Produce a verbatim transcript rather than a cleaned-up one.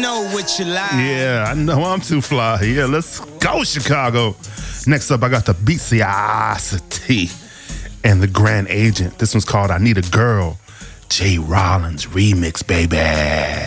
know what you like. Yeah, I know I'm too fly. Yeah, let's go, Chicago. Next up, I got the Beatsiosity and the Grand Agent. This one's called I Need a Girl. Jay Rollins remix, baby.